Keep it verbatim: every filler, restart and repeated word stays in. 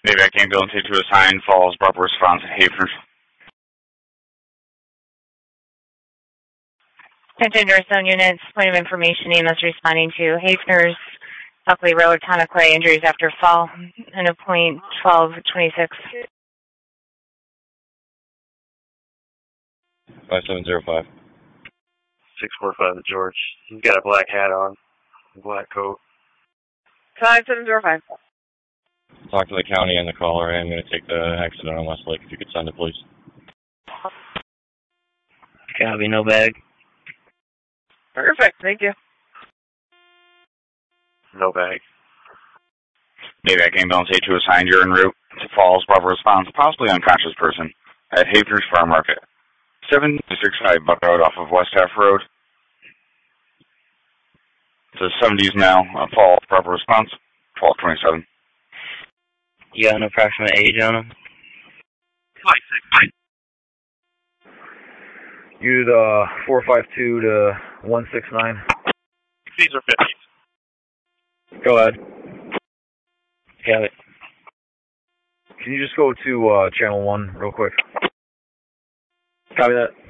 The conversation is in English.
Maybe I can't go into a sign, falls, proper response, Hafner. Attention North Zone units, point of information, E M S responding to Hafner's Buckley Road, Tonaway, injuries after fall, and a point twelve twenty-six. five seven zero five. six four five to George. He's got a black hat on, a black coat. five seven zero five. Talk to the county and the caller. I'm going to take the accident on Westlake. If you could send it, please. Copy, no bag. Perfect, thank you. No bag. Maybe I can't go into a sign, you're en route to Falls, proper response, possibly unconscious person at Hafner's Farm Market. seven six five Buck Road off of West Half Road. It's the seventies now, uh, Falls, proper response, twelve twenty-seven. You got an approximate age on him? twenty-six. Use uh, four five two to one six nine. These are fifties. Go ahead. Got it. Can you just go to uh, channel one real quick? Copy that.